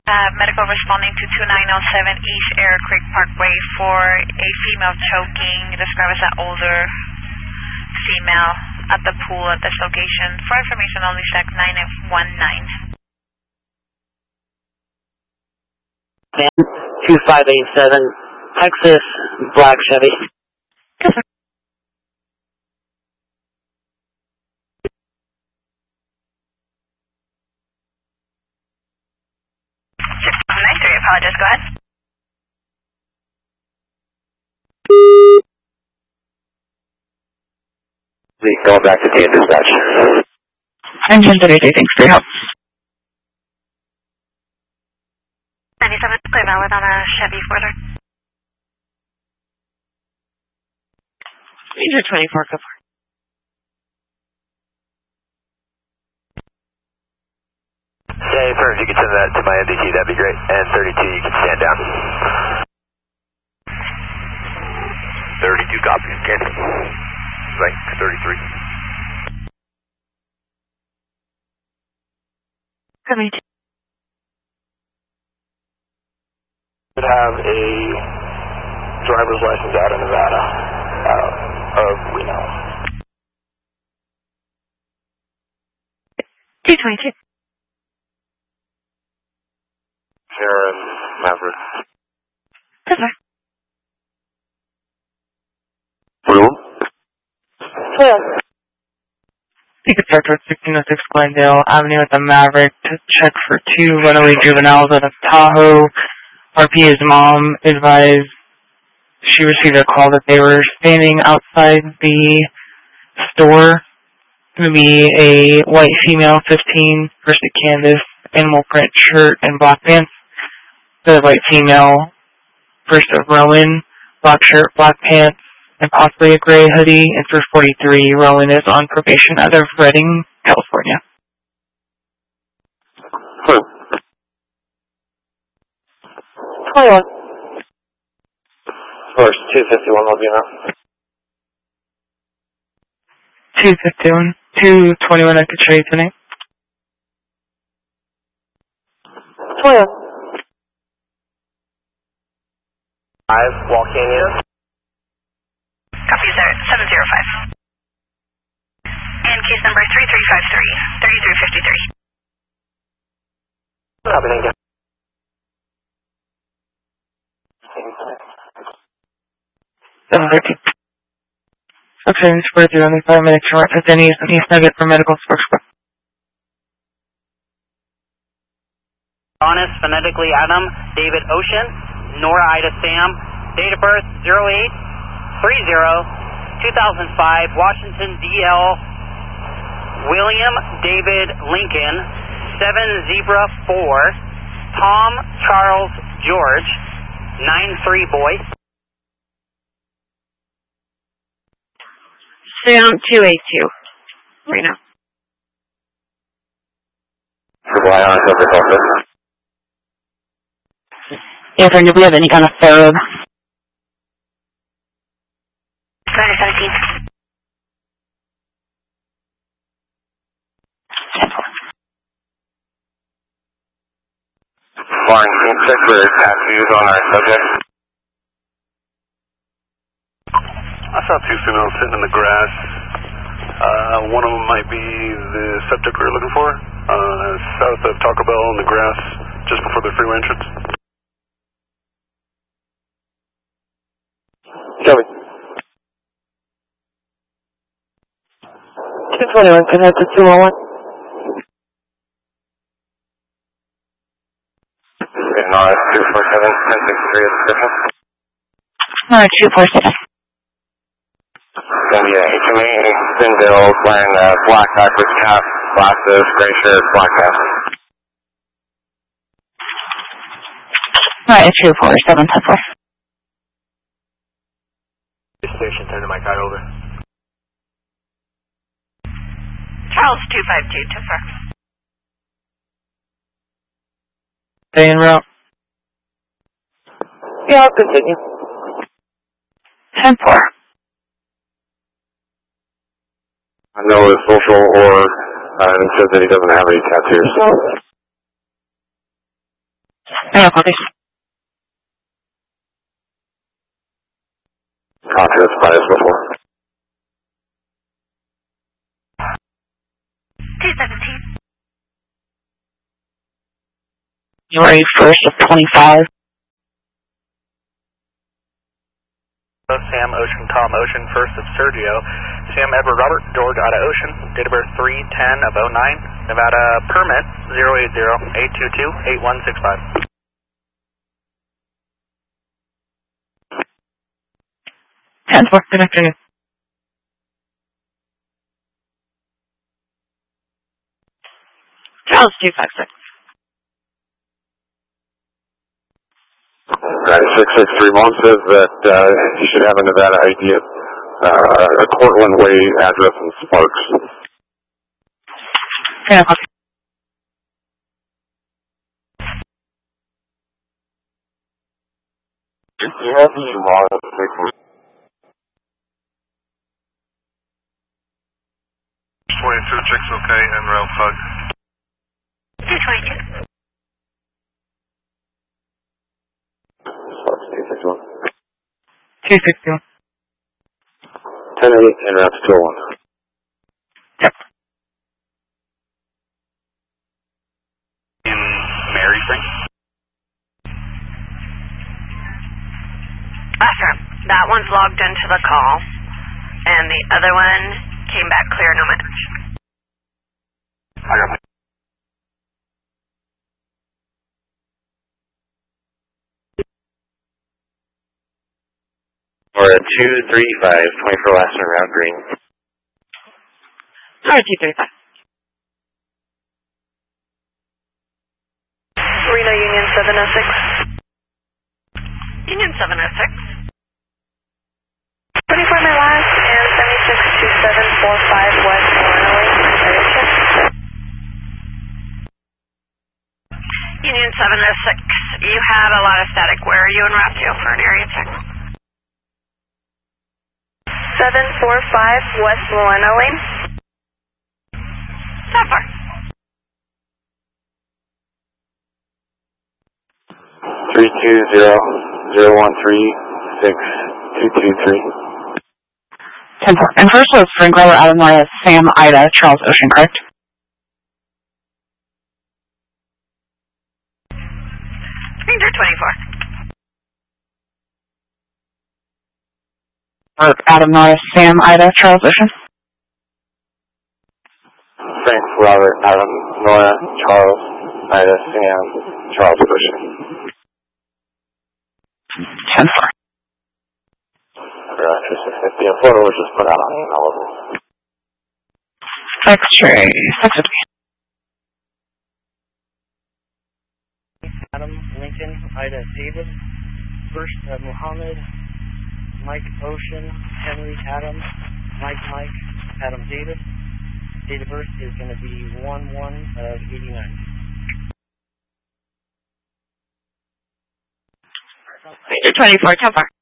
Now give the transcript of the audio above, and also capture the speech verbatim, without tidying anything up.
Uh, medical responding to two nine zero seven East Air Creek Parkway for a female choking, described as an older female at the pool at this location. For information only, check nine one nine. two five eight seven, Texas, black Chevy. nine three, apologize, go ahead. Please go back to the dispatch. Engine thirty-three, thanks for your help. ninety-seven, clear valid on a Chevy four-door. Ranger twenty-four, go for it. Yeah, if you could send that to my M D T, that'd be great. And thirty-two, you can stand down. thirty-two, copy. Cancel. Right, thirty-three. Coming. Would have a driver's license out of Nevada, out of Reno. two twenty-two. Sharon Maverick. Perfect. Blue? Clear. You could start towards sixteen oh six Glendale Avenue at the Maverick to check for two runaway juveniles out of Tahoe. R P A's mom advised she received a call that they were standing outside the store. It's going to be a white female, fifteen, Rustic Canvas, animal print shirt and black pants. The white female, first of Rowan, black shirt, black pants, and possibly a gray hoodie. And for forty-three, Rowan is on probation out of Redding, California. Blue. twenty-one. First, two fifty-one will be enough. two fifty-one, two twenty-one I could show you tonight. twenty-one. Five, Walcania. Copy seven zero five. And case number three three five three, thirty-three fifty-three. Copy, thank you. seven thirteen. Okay, spread through only five minutes. Short with any East Nugget for medical spokesperson. Honest, phonetically Adam, David Ocean, Nora Ida Sam, date of birth zero eight three zero two thousand five, Washington D L, William David Lincoln, seven Zebra four, Tom Charles George, nine three boy. Sam two eighty-two. Reno. Supply on subject officer. Yeah, friend, do we have any kind of third? nine seventeen. Flying team check for tattoos on our subject. I saw two females sitting in the grass. Uh, one of them might be the subject we were looking for. Uh, south of Taco Bell in the grass, just before the freeway entrance. Copy. two twenty-one, connect to two oh one. No, it's two four seven, ten sixty-three at the description. Alright, two four seven. It's going to be a H M A, Spindle, wearing a black backwards cap, glasses, gray shirt, black hat. Alright, two four seven, ten four. Station, turn the mic right over. Charles two five two, two four. Stay en route. Yeah, I'll continue. ten four. I know his social or uh, it says that he doesn't have any tattoos. No. Yeah, copy. Copy, that's bias before. two seventeen. January first of twenty-five. Sam Ocean, Tom Ocean, first of Sergio. Sam Edward Robert, George Ida Ocean, date of birth three ten of oh nine, Nevada permit zero eight zero eight two two eight one six five. ten four, good afternoon. Charles two five six. ninety-six sixty-three says that uh, you should have a Nevada I D at uh, a Cortland Way address in Sparks. Yeah, copy. Do you have the law of twenty-two checks okay and rail tug? two twenty-two. Sparks two sixty-one. two sixty-one. ten eight and route two oh one. Yep. In Mary Spring? Affirm. That one's logged into the call, and the other one came back clear, no match. I got it. Or a two three five, twenty-four last and route green. Alright, two three five. Reno Union seven oh six. Union seven oh six. twenty-four my last and seventy-six two seven four five West Illinois. Union seven oh six. You have a lot of static. Where are you en route to for an area check? seven four five West Luano Lane. So far. three two zero zero one three six two two three. ten four. And first was Frank Robert Adam Maya, Sam Ida, Charles Ocean, correct? Ranger twenty-four. Or Adam Norris, Sam Ida, Charles Ocean? Frank, Robert, Adam, Nora, Charles, Ida, Sam, Charles Ocean. ten four. The photo was just put out on email of them. X-ray, six fifty. Adam Lincoln, Ida David, first uh, Muhammad, Mike Ocean, Henry Adam, Mike Mike, Adam David. Date of birth is going to be one one of eighty-nine. Ranger twenty-four, ten four.